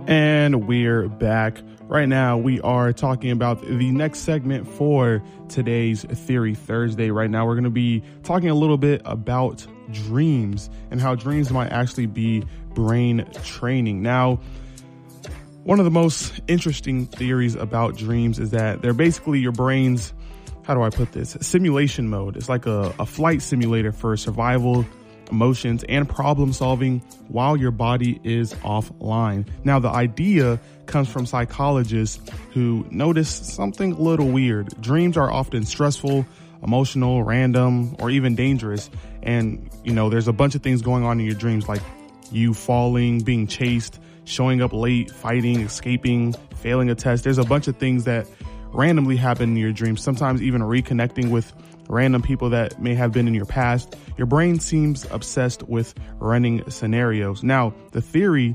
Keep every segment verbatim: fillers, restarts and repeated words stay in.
And we're back. Right now, we are talking about the next segment for today's Theory Thursday. Right now, we're going to be talking a little bit about dreams and how dreams might actually be brain training. Now, one of the most interesting theories about dreams is that they're basically your brain's, how do I put this, simulation mode. It's like a, a flight simulator for survival, emotions, and problem solving while your body is offline. Now, the idea comes from psychologists who noticed something a little weird. Dreams are often stressful, emotional, random, or even dangerous. And, you know, there's a bunch of things going on in your dreams, like you falling, being chased, showing up late, fighting, escaping, failing a test. There's a bunch of things that randomly happen in your dreams, sometimes even reconnecting with random people that may have been in your past. Your brain seems obsessed with running scenarios. Now, the theory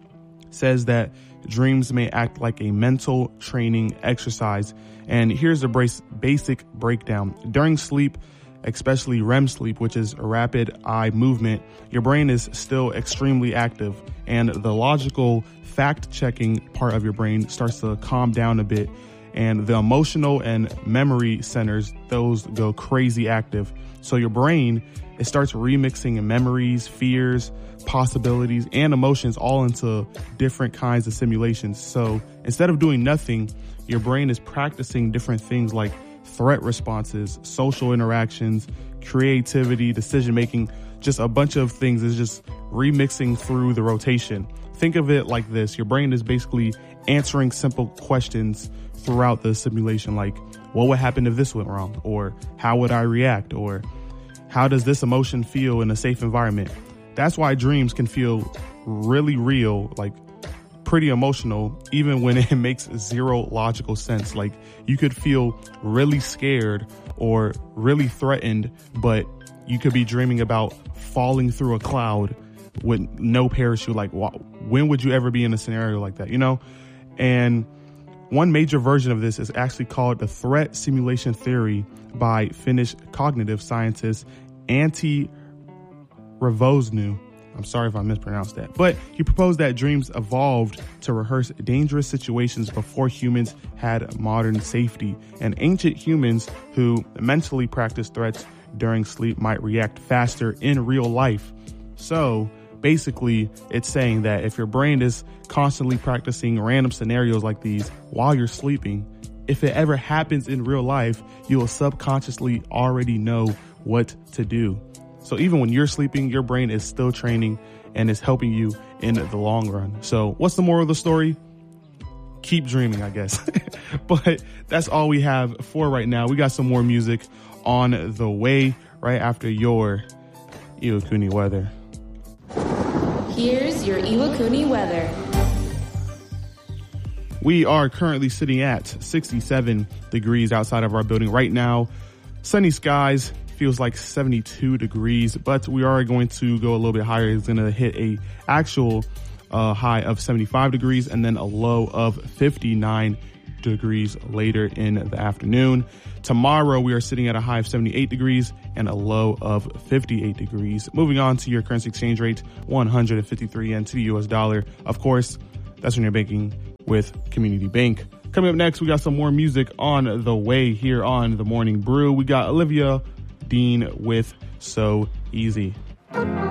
says that dreams may act like a mental training exercise. And here's the brace, basic breakdown. During sleep, especially R E M sleep, which is rapid eye movement, your brain is still extremely active, and the logical fact-checking part of your brain starts to calm down a bit. And the emotional and memory centers, those go crazy active. So your brain, it starts remixing memories, fears, possibilities, and emotions all into different kinds of simulations. So instead of doing nothing, your brain is practicing different things like threat responses, social interactions, creativity, decision-making, just a bunch of things is just remixing through the rotation. Think of it like this. Your brain is basically answering simple questions throughout the simulation, like what would happen if this went wrong, or how would I react, or how does this emotion feel in a safe environment. That's why dreams can feel really real, like pretty emotional, even when it makes zero logical sense. Like you could feel really scared or really threatened, but you could be dreaming about falling through a cloud with no parachute. Like, when would you ever be in a scenario like that, you know? And one major version of this is actually called the threat simulation theory by Finnish cognitive scientist Antti Revosnu. I'm sorry if I mispronounced that, but he proposed that dreams evolved to rehearse dangerous situations before humans had modern safety, and ancient humans who mentally practiced threats during sleep might react faster in real life. So basically, it's saying that if your brain is constantly practicing random scenarios like these while you're sleeping, if it ever happens in real life, you will subconsciously already know what to do. So even when you're sleeping, your brain is still training and is helping you in the long run. So what's the moral of the story? Keep dreaming, I guess. But that's all we have for right now. We got some more music on the way right after your Iwakuni weather. Here's your Iwakuni weather. We are currently sitting at sixty-seven degrees outside of our building right now. Sunny skies, feels like seventy-two degrees, but we are going to go a little bit higher. It's going to hit a actual uh, high of seventy-five degrees and then a low of fifty-nine degrees later in the afternoon. Tomorrow, we are sitting at a high of seventy-eight degrees and a low of fifty-eight degrees. Moving on to your currency exchange rate, one hundred fifty-three yen to the U S dollar. Of course, that's when you're banking with Community Bank. Coming up next, we got some more music on the way here on The Morning Brew. We got Olivia Dean with So Easy.